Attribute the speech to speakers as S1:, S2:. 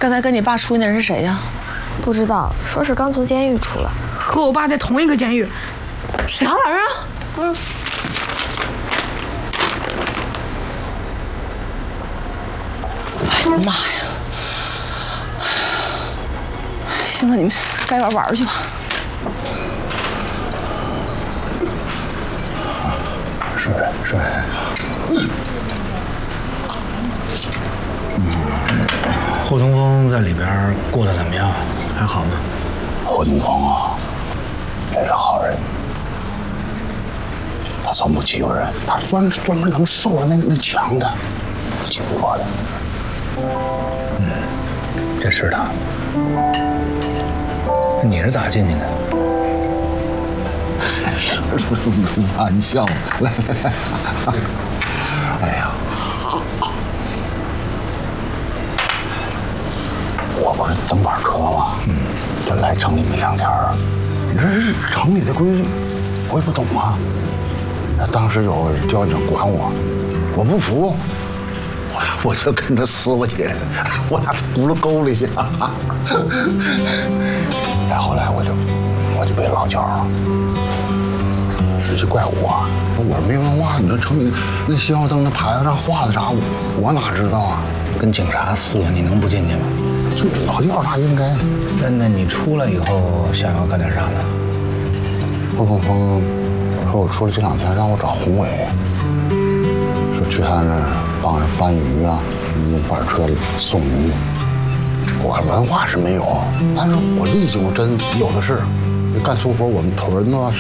S1: 刚才跟你爸出去那人是谁呀？
S2: 不知道，说是刚从监狱出来，
S3: 和我爸在同一个监狱。
S1: 啥玩意儿啊？哎呀妈呀！行了，你们该玩去吧。
S4: 睡。
S5: 霍东风在里边过得怎么样？还好吗？
S4: 霍东风啊，真是好人。他从不欺负人，他专门能受了那强的，不欺负弱的。
S5: 这是他。你是咋进去的？
S4: 是玩笑，来。哎呀，我不是蹬板车吗？这来城里没2天儿，你这城里的规矩我也不懂啊。当时有交警管我，我不服，我就跟他撕过去，我俩轱辘沟里去。再后来我就被老交了。仔细怪我没文化，你说城里那信号灯那牌子上画的啥，我哪知道啊？
S5: 跟警察撕了，你能不进去吗？
S4: 这老调查应该。
S5: 那你出来以后想要干点啥呢？
S4: 霍东风说我出来这2天让我找宏伟，说去他那儿帮着搬鱼啊，用板车送鱼。我文化是没有，但是我历久真有的是。干粗活我们屯子